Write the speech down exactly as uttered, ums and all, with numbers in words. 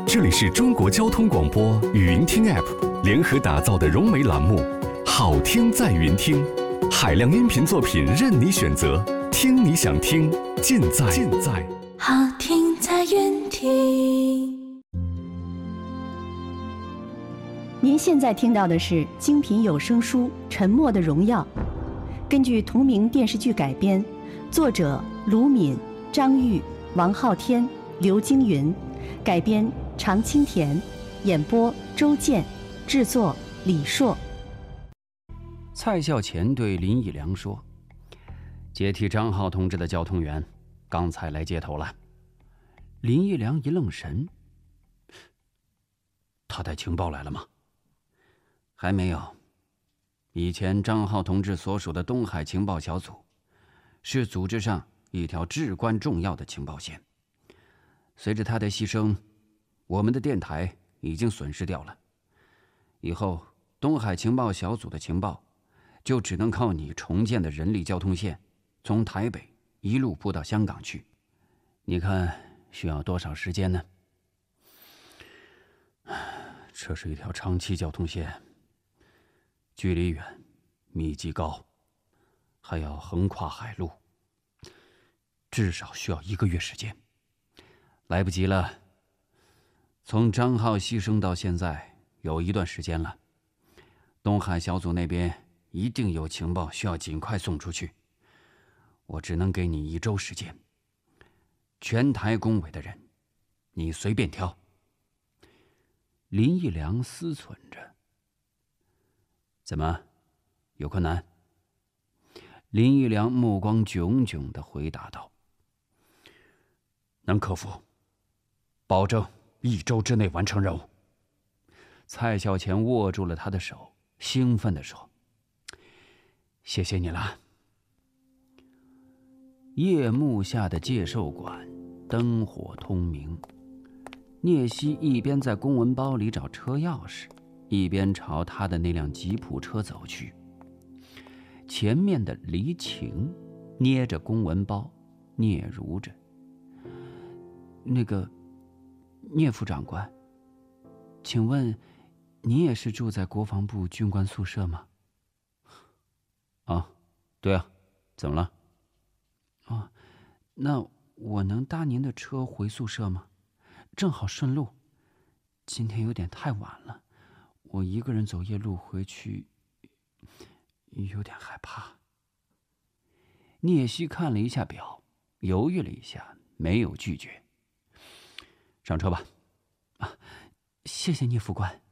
这里是中国交通广播语音听 App 联合打造的融媒栏目《好听在云听》，海量音频作品任你选择，听你想听，尽在尽在好听在云听。 您现在听到的是精品有声书《沉默的荣耀》，根据同名电视剧改编，作者卢敏、张玉、王昊天、刘京云，改编常青田，演播周健，制作李硕。 蔡孝乾对林义良说：“接替张浩同志的交通员刚才来接头了。”林义良一愣神：“他带情报来了吗？”“还没有。以前张浩同志所属的东海情报小组是组织上一条至关重要的情报线。随着他的牺牲，我们的电台已经损失掉了。以后东海情报小组的情报就只能靠你重建的人力交通线，从台北一路铺到香港去。你看需要多少时间呢？”“这是一条长期交通线，距离远，密集高，还要横跨海路，至少需要一个月时间。来不及了。从张浩牺牲到现在有一段时间了，东海小组那边一定有情报需要尽快送出去。我只能给你一周时间，全台工委的人你随便挑。”林义良思忖着：“怎么，有困难？”林义良目光炯炯地回答道：“能克服，保证一周之内完成任务。”蔡孝乾握住了他的手，兴奋地说：“谢谢你了。”夜幕下的介寿馆灯火通明，聂西一边在公文包里找车钥匙，一边朝他的那辆吉普车走去。前面的黎晴捏着公文包，嗫嚅着：“那个聂副长官，请问你也是住在国防部军官宿舍吗？”“啊，对啊，怎么了？”“哦，那我能搭您的车回宿舍吗？正好顺路。今天有点太晚了，我一个人走夜路回去，有点害怕。”聂西看了一下表，犹豫了一下，没有拒绝。“上车吧。”“啊，谢谢聂副官。”